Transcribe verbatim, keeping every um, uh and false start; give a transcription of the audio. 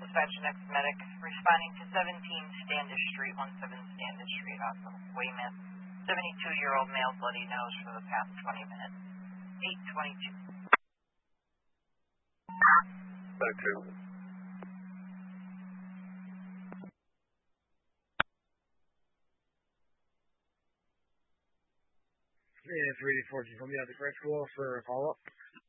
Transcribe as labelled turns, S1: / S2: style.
S1: Dispatch next medic responding to seventeen Standish Street, one seven Standish Street, Hospital Weymouth. seventy-two-year-old male, bloody nose for the past twenty minutes. eight twenty-two.
S2: Back to.
S3: Yeah, three fourteen from the other correct call for a follow-up.